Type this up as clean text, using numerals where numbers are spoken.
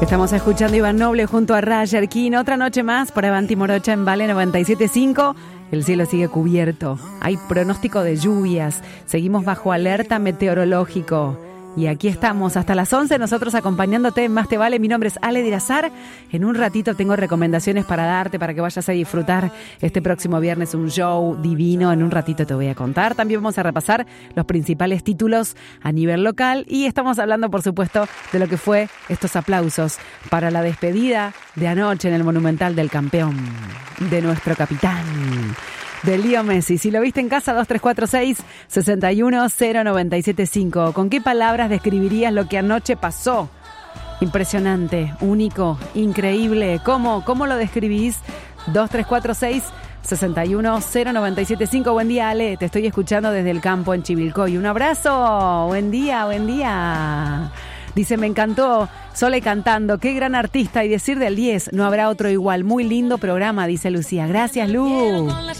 Estamos escuchando Iván Noble junto a Roger King. Otra noche más por Avanti Morocha en Vale 97.5. El cielo sigue cubierto. Hay pronóstico de lluvias. Seguimos bajo alerta meteorológico. Y aquí estamos hasta las 11, nosotros acompañándote en Más Te Vale. Mi nombre es Ale Dirazar. En un ratito tengo recomendaciones para darte, para que vayas a disfrutar este próximo viernes un show divino. En un ratito te voy a contar. También vamos a repasar los principales títulos a nivel local. Y estamos hablando, por supuesto, de lo que fue estos aplausos para la despedida de anoche en el Monumental del campeón, de nuestro capitán, de Leo Messi. Si lo viste en casa, 2346-61097.5. ¿Con qué palabras describirías lo que anoche pasó? Impresionante, único, increíble. ¿Cómo lo describís? 2346-61097.5. Buen día, Ale. Te estoy escuchando desde el campo en Chivilcoy. Un abrazo. Buen día, buen día. Dice, me encantó Sole cantando, qué gran artista, y decir del 10, no habrá otro igual. Muy lindo programa, dice Lucía. Gracias, Lu.